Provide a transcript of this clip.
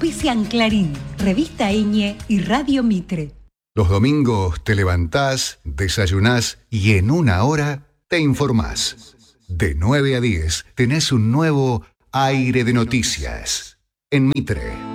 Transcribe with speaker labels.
Speaker 1: Auspician Clarín, Revista Eñe y Radio Mitre.
Speaker 2: Los domingos te levantás, desayunás y en una hora te informás. De 9 a 10 tenés un nuevo aire de noticias en Mitre.